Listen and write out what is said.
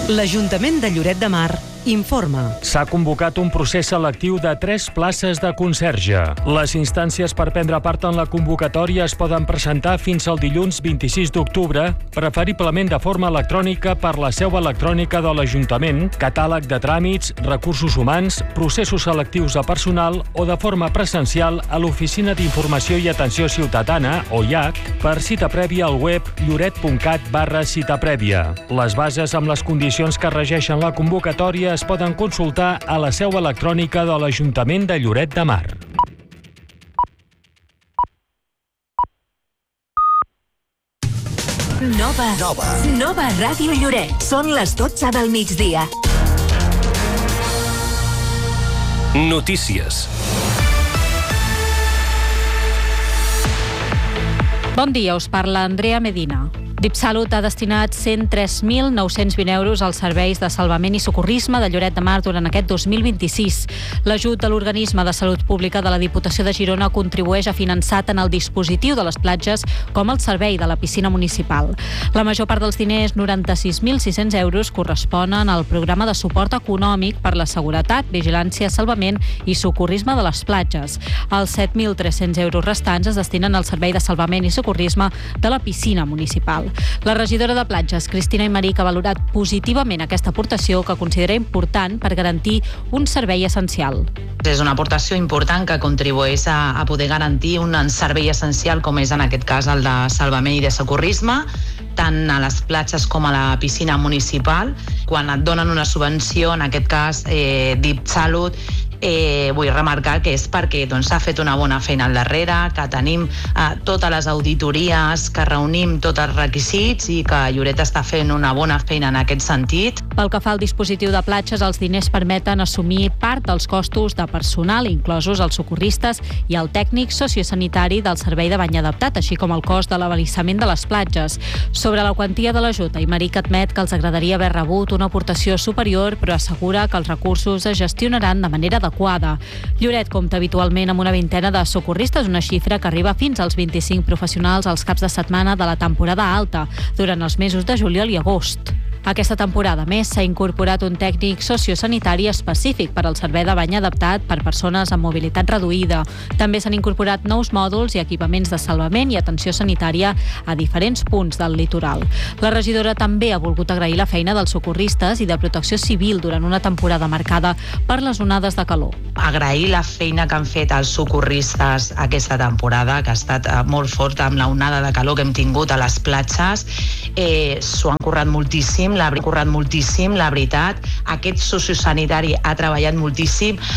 L'Ajuntament de Lloret de Mar informa. S'ha convocat un procés selectiu de 3 places de conserge. Les instàncies per prendre part en la convocatòria es poden presentar fins al dilluns 26 d'octubre, preferiblement de forma electrònica per la seu electrònica de l'Ajuntament, catàleg de tràmits, recursos humans, processos selectius de personal o de forma presencial a l'Oficina d'Informació i Atenció Ciutadana, OIAC, per cita prèvia al web lloret.cat/cita prèvia. Les bases amb les condicions que regeixen la convocatòria es poden consultar a la seu electrònica de l'Ajuntament de Lloret de Mar. Nova Ràdio Lloret. Són les 12 del migdia. Notícies. Bon dia, us parla Andrea Medina. DipSalut ha destinat 103.920 euros als serveis de salvament i socorrisme de Lloret de Mar durant aquest 2026. L'ajut de l'Organisme de Salut Pública de la Diputació de Girona contribueix a finançar tant el dispositiu de les platges com el servei de la piscina municipal. La major part dels diners, 96.600 euros, corresponen al programa de suport econòmic per la seguretat, vigilància, salvament i socorrisme de les platges. Els 7.300 euros restants es destinen al servei de salvament i socorrisme de la piscina municipal. La regidora de Platges, Cristina Aymerich, ha valorat positivament aquesta aportació que considera important per garantir un servei essencial. És una aportació important que contribueix a poder garantir un servei essencial com és en aquest cas el de salvament i de socorrisme, tant a les platges com a la piscina municipal. Quan et donen una subvenció, en aquest cas DipSalut, vull remarcar que és perquè s'ha fet una bona feina al darrere, que tenim totes les auditories, que reunim tots els requisits i que Lloret està fent una bona feina en aquest sentit. Pel que fa al dispositiu de platges, els diners permeten assumir part dels costos de personal, inclosos els socorristes i el tècnic sociosanitari del servei de bany adaptat, així com el cost de l'abalisament de les platges. Sobre la quantia de l'ajut, Aymerich admet que els agradaria haver rebut una aportació superior, però assegura que els recursos es gestionaran de manera adequada. Lloret compta habitualment amb una vintena de socorristes, una xifra que arriba fins als 25 professionals als caps de setmana de la temporada alta, durant els mesos de juliol i agost. Aquesta temporada, a més, s'ha incorporat un tècnic sociosanitari específic per al servei de bany adaptat per persones amb mobilitat reduïda. També s'han incorporat nous mòduls i equipaments de salvament i atenció sanitària a diferents punts del litoral. La regidora també ha volgut agrair la feina dels socorristes i de protecció civil durant una temporada marcada per les onades de calor. Agrair la feina que han fet els socorristes aquesta temporada, que ha estat molt forta amb la onada de calor que hem tingut a les platges. S'ho han currat moltíssim, la veritat. Aquest sociosanitari ha treballat moltíssim.